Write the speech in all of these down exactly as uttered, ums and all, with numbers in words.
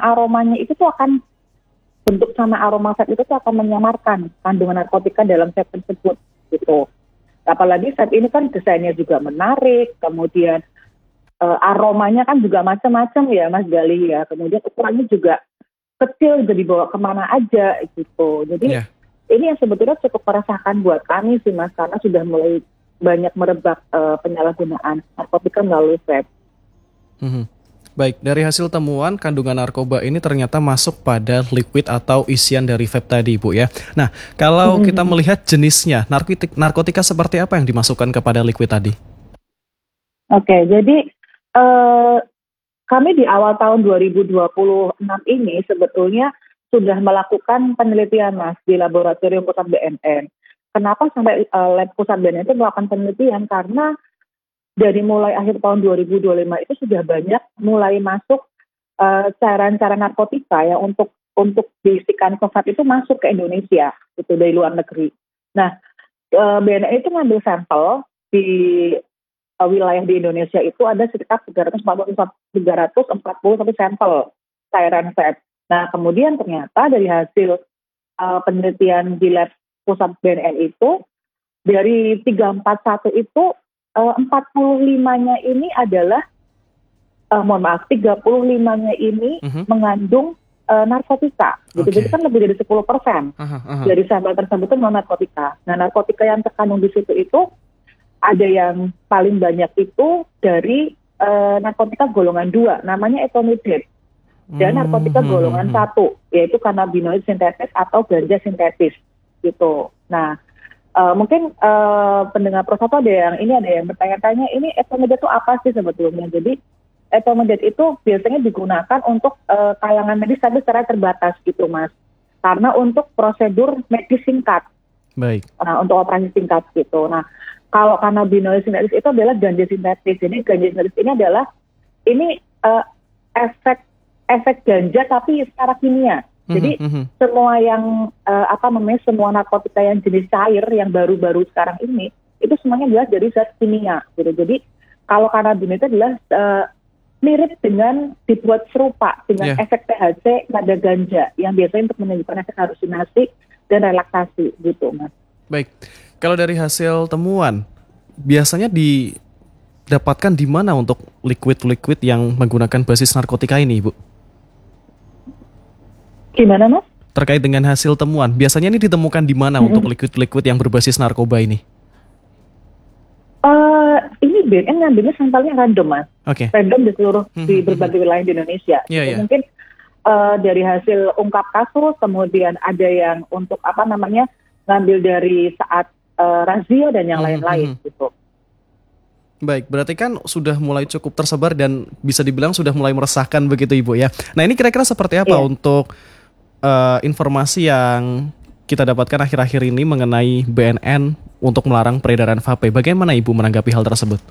aromanya itu tuh akan, bentuk sama aroma vape itu tuh akan menyamarkan kandungan narkotika dalam vape tersebut gitu. Apalagi vape ini kan desainnya juga menarik, kemudian uh, aromanya kan juga macam-macam ya Mas Gali ya, kemudian ukurannya juga kecil, bisa dibawa kemana aja gitu. Jadi yeah. ini yang sebetulnya cukup meresahkan buat kami sih Mas, karena sudah mulai banyak merebak uh, penyalahgunaan narkotika melalui vape. Mm-hmm. Baik, dari hasil temuan kandungan narkoba ini ternyata masuk pada liquid atau isian dari vape tadi, Bu ya. Nah, kalau mm-hmm. kita melihat jenisnya, narkotika, narkotika seperti apa yang dimasukkan kepada liquid tadi? Oke, jadi uh, kami di awal tahun dua ribu dua puluh enam ini sebetulnya sudah melakukan penelitian Mas di laboratorium pusat B N N. Kenapa sampai uh, lab pusat B N N itu melakukan penelitian? Karena dari mulai akhir tahun dua ribu dua puluh lima itu sudah banyak mulai masuk uh, cairan-cairan narkotika yang untuk untuk diisikan ke vape itu masuk ke Indonesia itu dari luar negeri. Nah, uh, B N N itu ngambil sampel di uh, wilayah di Indonesia itu ada sekitar tiga ratus empat puluh satu sampel cairan vape. Nah, kemudian ternyata dari hasil uh, penelitian di lab pusat B N N itu dari tiga ratus empat puluh satu itu Uh, empat puluh limanya ini adalah, uh, mohon maaf, tiga puluh limanya ini uh-huh. mengandung uh, narkotika. Gitu. Okay. Jadi kan lebih dari sepuluh persen uh-huh, uh-huh. dari sampel tersebut itu non-narkotika. Nah, narkotika yang terkandung di situ itu ada yang paling banyak itu dari uh, narkotika golongan dua, namanya etomidate. Dan uh-huh. narkotika golongan uh-huh. satu, yaitu cannabinoid sintetis atau ganja sintetis. Gitu. Nah, Uh, mungkin uh, pendengar Prosato ada yang ini ada yang bertanya-tanya, ini etomidate itu apa sih sebetulnya? Jadi etomidate itu biasanya digunakan untuk uh, kalangan medis tapi secara terbatas gitu Mas. Karena untuk prosedur medis singkat. Baik. Nah, untuk operasi singkat gitu. Nah, kalau cannabinoid sintetis itu adalah ganja sintetis. Jadi ganja sintetis ini adalah ini uh, efek efek ganja tapi secara kimia. Jadi mm-hmm. semua yang uh, apa namanya semua narkotika yang jenis cair yang baru-baru sekarang ini itu semuanya adalah dari zat kimia gitu. Jadi kalau kanabinoid itu adalah uh, mirip dengan dibuat serupa dengan yeah. efek T H C pada ganja yang biasanya untuk menunjukkan efek halusinasi dan relaksasi gitu Mas. Baik. Kalau dari hasil temuan biasanya didapatkan di mana untuk liquid-liquid yang menggunakan basis narkotika ini, Bu? Gimana Mas? Terkait dengan hasil temuan, biasanya ini ditemukan di mana mm-hmm. untuk liquid-liquid yang berbasis narkoba ini? Uh, ini B N N ngambilnya sampelnya random Mas, okay. random di seluruh mm-hmm. di berbagai wilayah di Indonesia. Yeah, yeah. Mungkin uh, dari hasil ungkap kasus, kemudian ada yang untuk apa namanya ngambil dari saat uh, razia dan yang mm-hmm. lain-lain gitu. Baik, berarti kan sudah mulai cukup tersebar dan bisa dibilang sudah mulai meresahkan begitu Ibu ya. Nah ini kira-kira seperti apa yeah. untuk uh, informasi yang kita dapatkan akhir-akhir ini mengenai B N N untuk melarang peredaran vape? Bagaimana Ibu menanggapi hal tersebut?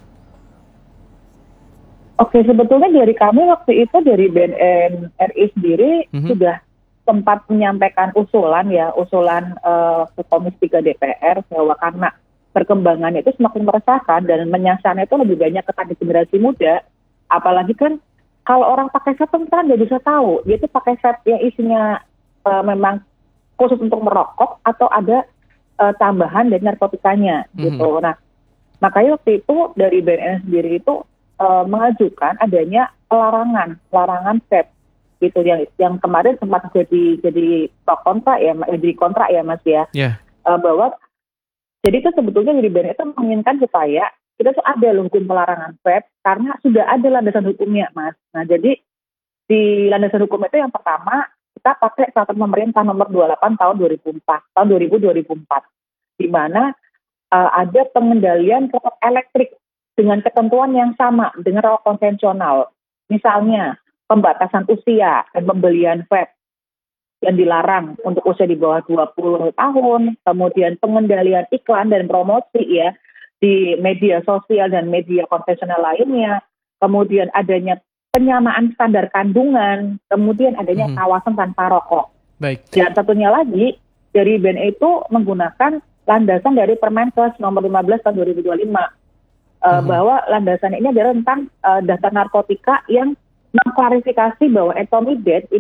Oke, sebetulnya dari kami waktu itu dari B N N R I sendiri mm-hmm. sudah sempat menyampaikan usulan ya, usulan uh, ke Komisi tiga D P R bahwa karena perkembangannya itu semakin meresahkan dan menyasarnya itu lebih banyak kepada generasi muda, apalagi kan kalau orang pakai vape kan nggak bisa tahu dia itu pakai vape yang isinya uh, memang khusus untuk merokok atau ada uh, tambahan dari narkotikanya mm-hmm. gitu. Nah, makanya waktu itu dari B N N sendiri itu uh, mengajukan adanya pelarangan, pelarangan vape gitu yang yang kemarin sempat jadi jadi pro kontra ya, jadi kontra ya Mas ya, yeah. uh, bahwa jadi itu sebetulnya dari B N N itu menginginkan supaya kita tuh ada loh hukum pelarangan vape karena sudah ada landasan hukumnya Mas. Nah jadi di landasan hukum itu yang pertama kita pakai peraturan pemerintah nomor dua puluh delapan tahun dua ribu empat, tahun dua ribu dua ribu empat, di mana uh, ada pengendalian rokok elektrik dengan ketentuan yang sama dengan rokok konvensional. Misalnya pembatasan usia dan pembelian vape yang dilarang untuk usia di bawah dua puluh tahun, kemudian pengendalian iklan dan promosi ya di media sosial dan media konvensional lainnya, kemudian adanya penyamaan standar kandungan, kemudian adanya hmm. kawasan tanpa rokok. Baik. Dan satunya lagi dari B N N itu menggunakan landasan dari Permenkes nomor lima belas tahun dua ribu dua puluh lima uh, hmm. bahwa landasan ini adalah tentang uh, daftar narkotika yang mengklarifikasi bahwa etomidate